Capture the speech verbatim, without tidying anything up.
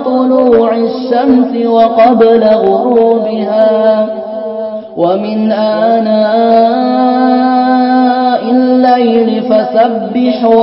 طلوع الشمس وقبل غروبها ومن آناء الليل فسبح